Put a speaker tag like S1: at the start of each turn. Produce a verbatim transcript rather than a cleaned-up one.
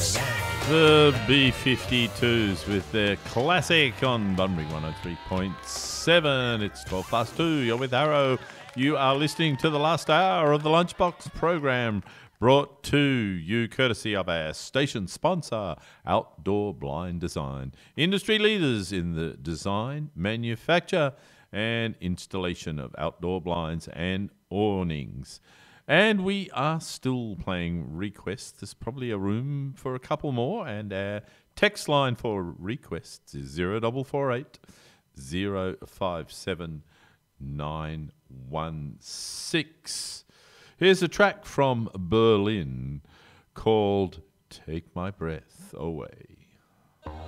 S1: The B fifty-twos with their classic on Bunbury one oh three point seven. It's twelve past two. You're with Arrow. You are listening to the last hour of the Lunchbox program, brought to you courtesy of our station sponsor, Outdoor Blind Design. Industry leaders in the design, manufacture, and installation of outdoor blinds and awnings. And we are still playing requests. There's probably a room for a couple more. And our text line for requests is zero four four eight, zero five seven, nine one six. Here's a track from Berlin called Take My Breath Away.